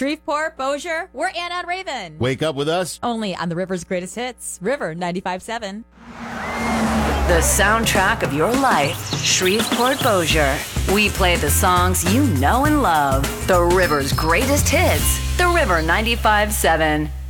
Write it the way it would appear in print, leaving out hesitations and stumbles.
Shreveport, Bossier, we're Anna and Raven. Wake up with us. Only on the River's greatest hits, River 95.7. The soundtrack of your life, Shreveport, Bossier. We play the songs you know and love. The River's greatest hits, the River 95.7.